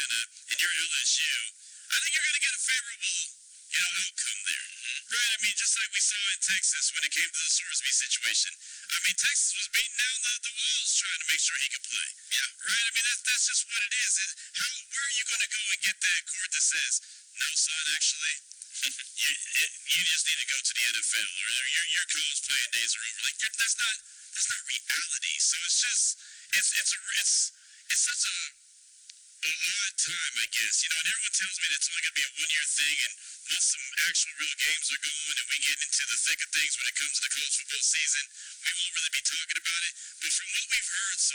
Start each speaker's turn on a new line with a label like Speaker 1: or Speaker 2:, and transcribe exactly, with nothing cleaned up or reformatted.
Speaker 1: Atlanta and you're at L S U, I think you're going to get a favorable, you know, outcome there. Right? I mean, just like we saw in Texas when it came to the Sorsby situation. I mean, Texas was beating down the, the walls trying to make sure he could play. Yeah. Right? I mean, that's, that's just what it is. It, how, where are you going to go and get that court that says, no, son, actually, you, it, you just need to go to the N F L or your, your college playing days are over. Like, that's not, that's not reality. So it's just, it's, it's, a, it's, it's such a, a odd time, I guess. You know, and everyone tells me that it's only going to be a one-year thing, and once some actual real games are going and we get into the thick of things when it comes to the college football season, we won't really be talking about it. But from what we've heard so